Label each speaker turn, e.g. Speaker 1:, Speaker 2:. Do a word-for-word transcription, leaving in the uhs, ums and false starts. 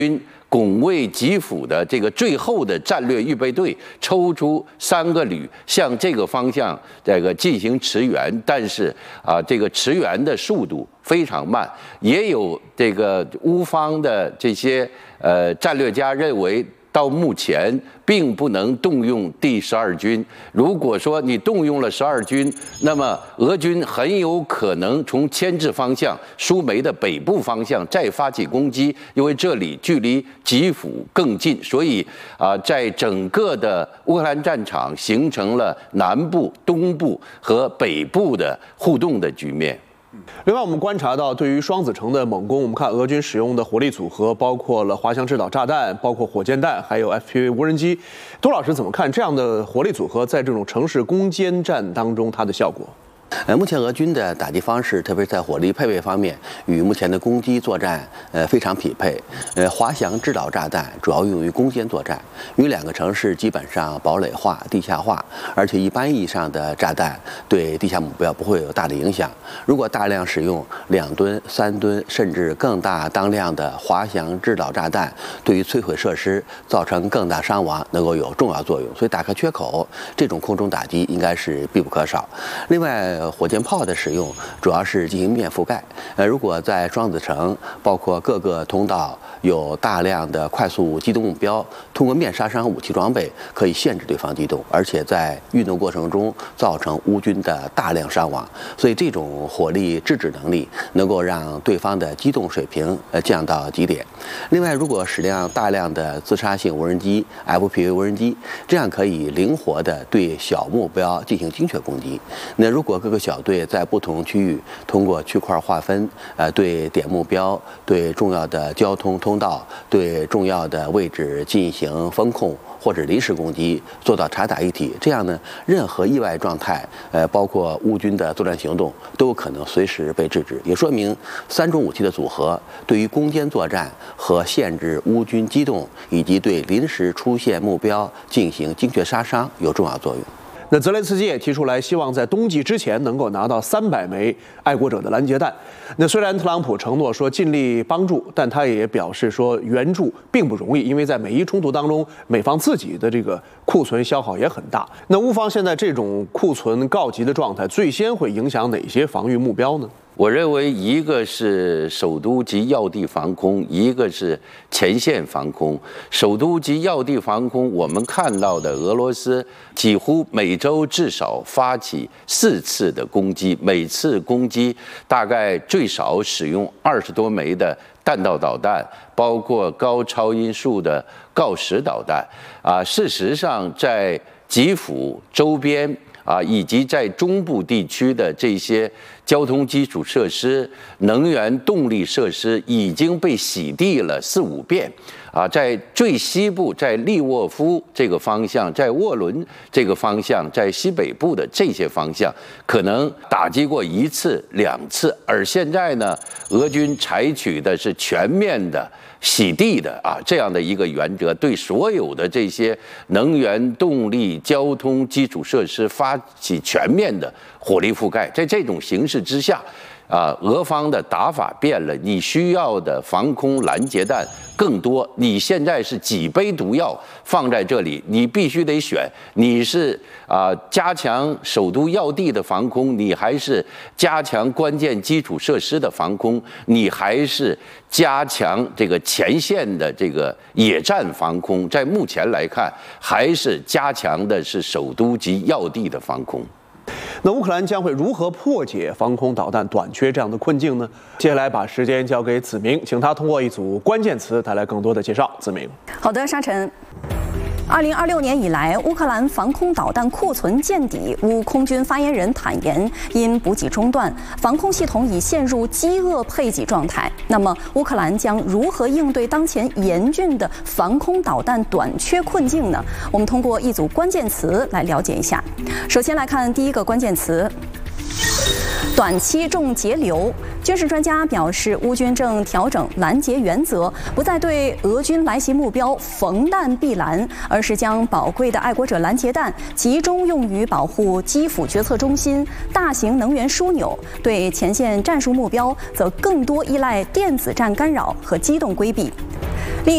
Speaker 1: 军拱卫基辅的这个最后的战略预备队抽出三个旅向这个方向这个进行驰援，但是啊，这个驰援的速度非常慢，也有这个乌方的这些呃战略家认为，到目前并不能动用第十二军。如果说你动用了十二军，那么俄军很有可能从牵制方向、苏梅的北部方向再发起攻击，因为这里距离基辅更近，所以啊，在整个的乌克兰战场形成了南部、东部和北部的互动的局面。
Speaker 2: 另外，我们观察到，对于双子城的猛攻，我们看俄军使用的火力组合包括了滑翔制导炸弹、包括火箭弹，还有 F P V 无人机。杜老师怎么看这样的火力组合在这种城市攻坚战当中它的效果？
Speaker 3: 呃，目前俄军的打击方式，特别是在火力配备方面，与目前的攻击作战呃非常匹配。呃，滑翔制导炸弹主要用于攻坚作战，因为两个城市基本上堡垒化、地下化，而且一般意义上的炸弹对地下目标不会有大的影响。如果大量使用两吨、三吨甚至更大当量的滑翔制导炸弹，对于摧毁设施造成更大伤亡，能够有重要作用。所以打开缺口，这种空中打击应该是必不可少。另外，火箭炮的使用主要是进行面覆盖。呃，如果在双子城，包括各个通道有大量的快速机动目标，通过面杀伤武器装备可以限制对方机动，而且在运动过程中造成乌军的大量伤亡。所以这种火力制止能力能够让对方的机动水平呃降到极点。另外，如果使用大量的自杀性无人机 F P V 无人机，这样可以灵活的对小目标进行精确攻击。那如果各个小队在不同区域通过区块划分，呃，对点目标、对重要的交通通道、对重要的位置进行风控或者临时攻击，做到查打一体。这样呢，任何意外状态，呃，包括乌军的作战行动，都有可能随时被制止。也说明三种武器的组合对于攻坚作战和限制乌军机动，以及对临时出现目标进行精确杀伤有重要作用。
Speaker 2: 那泽连斯基也提出来，希望在冬季之前能够拿到三百枚爱国者的拦截弹。那虽然特朗普承诺说尽力帮助，但他也表示说援助并不容易，因为在美伊冲突当中，美方自己的这个库存消耗也很大。那乌方现在这种库存告急的状态，最先会影响哪些防御目标呢？
Speaker 1: 我认为一个是首都及要地防空，一个是前线防空。首都及要地防空，我们看到的俄罗斯几乎每周至少发起四次的攻击，每次攻击大概最少使用二十多枚的弹道导弹，包括高超音速的锆石导弹。啊，事实上在基辅周边啊，以及在中部地区的这些交通基础设施、能源动力设施已经被洗地了四五遍。啊，在最西部，在利沃夫这个方向，在沃伦这个方向，在西北部的这些方向，可能打击过一次、两次，而现在呢，俄军采取的是全面的洗地的啊这样的一个原则，对所有的这些能源、动力、交通基础设施发起全面的火力覆盖。在这种形势之下，啊，俄方的打法变了，你需要的防空拦截弹更多。你现在是几杯毒药放在这里，你必须得选，你是啊加强首都要地的防空，你还是加强关键基础设施的防空，你还是加强这个前线的这个野战防空。在目前来看，还是加强的是首都及要地的防空。
Speaker 2: 那乌克兰将会如何破解防空导弹短缺这样的困境呢？接下来把时间交给子明，请他通过一组关键词带来更多的介绍。子明，
Speaker 4: 好的，沙尘。二零二六年以来，乌克兰防空导弹库存见底。乌空军发言人坦言，因补给中断，防空系统已陷入饥饿配给状态。那么，乌克兰将如何应对当前严峻的防空导弹短缺困境呢？我们通过一组关键词来了解一下。首先来看第一个关键词。短期重节流，军事专家表示，乌军正调整拦截原则，不再对俄军来袭目标逢弹必拦，而是将宝贵的爱国者拦截弹集中用于保护基辅决策中心、大型能源枢纽，对前线战术目标则更多依赖电子战干扰和机动规避。